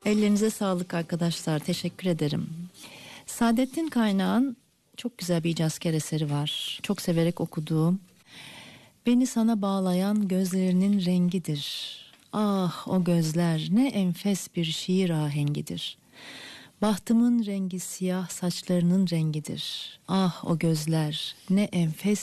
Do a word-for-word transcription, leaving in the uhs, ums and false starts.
Ellerinize sağlık arkadaşlar. Teşekkür ederim. Saadettin Kaynağ'ın çok güzel bir icazkar eseri var. Çok severek okuduğum. Beni sana bağlayan gözlerinin rengidir. Ah o gözler ne enfes bir şiir ahengidir. Bahtımın rengi siyah saçlarının rengidir. Ah o gözler ne enfes